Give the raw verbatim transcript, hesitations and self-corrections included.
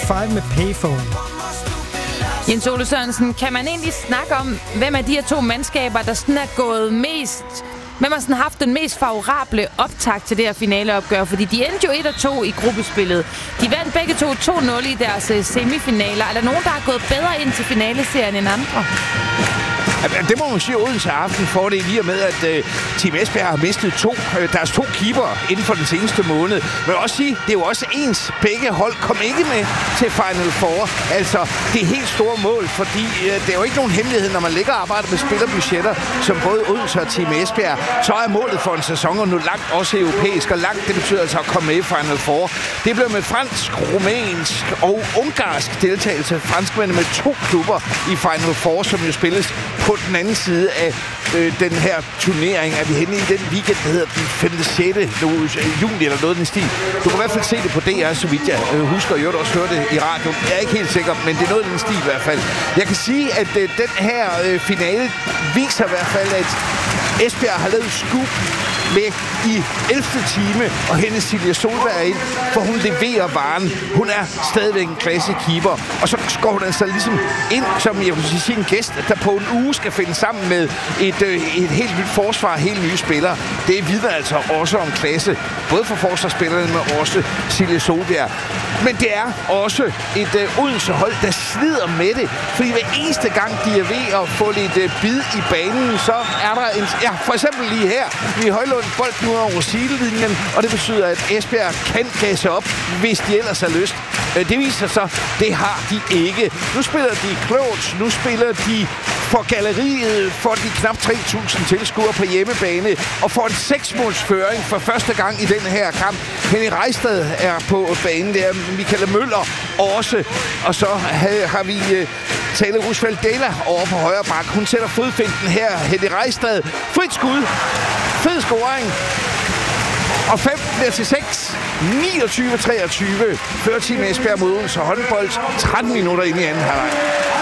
five med Payphone. Jens Ole Sørensen, kan man egentlig snakke om, hvem af de her to mandskaber, der sådan er gået mest... Hvem har sådan haft den mest favorable optakt til det her finaleopgør? Fordi de endte jo et og to i gruppespillet. De vandt begge to to nul i deres uh, semifinaler. Er der nogen, der har gået bedre ind til finaleserien end andre? Det må man sige, at Odense har haft en fordel i og med, at uh, Team Esbjerg har mistet to, uh, deres to keeper inden for den seneste måned. Men også sige, det er jo også ens. Begge hold kom ikke med til Final Four. Altså, det er helt store mål, fordi uh, det er jo ikke nogen hemmelighed, når man ligger og arbejder med spillerbudgetter, som både Odense og Team Esbjerg, så er målet for en sæson og nu langt også europæisk, og langt det betyder altså at komme med i Final Four. Det blev med fransk, rumænsk og ungarsk deltagelse. Franskmændene med to klubber i Final Four, som jo spilles på den anden side af øh, den her turnering. Er vi henne i den weekend, der hedder den femte sjette juni eller noget den stil. Du kan i hvert fald se det på D R, så vidt jeg øh, husker. Jeg har også hørt det i radioen. Jeg er ikke helt sikker, men det er noget den stil i hvert fald. Jeg kan sige, at øh, den her øh, finale viser i hvert fald, at Esbjerg har lavet scoop med i ellevte time og hende Silja Solberg ind, for hun leverer varen. Hun er stadigvæk en klassekeeper, og så går hun altså ligesom ind som, jeg vil sige, en gæst, der på en uge skal finde sammen med et, øh, et helt nyt forsvar, helt nye spillere. Det vidner altså også om klasse, både for forsvarsspillerne, men også Silja Solberg. Men det er også et øh, Odense-hold, der slider med det, fordi hver eneste gang de er ved at få lidt øh, bid i banen, så er der en... Ja, for eksempel lige her, vi Højlund bold nu over sidelinjen, og det betyder, at Esbjerg kan gasse op, hvis de ellers har lyst. Det viser sig, det har de ikke. Nu spiller de klogt, nu spiller de for galleriet, for de knap tre tusind tilskuere på hjemmebane, og får en seksmålsføring for første gang i den her kamp. Henning Reistad er på banen, det er Michael Møller også, og så har vi uh, Tale Rusfeldt Dela over på højre bak. Hun sætter fodfinden her, Henning Reistad. Frit skud. Fed scoring. Og fem bliver til seks. niogtyve treogtyve. Fører Team Esbjerg mod Odense håndbold. tretten minutter inde i anden halvleg.